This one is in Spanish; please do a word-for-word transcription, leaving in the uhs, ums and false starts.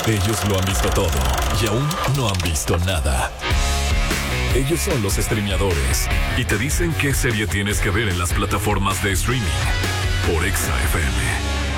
Ellos lo han visto todo y aún no han visto nada. Ellos son los streameadores y te dicen qué serie tienes que ver en las plataformas de streaming por Exa F M.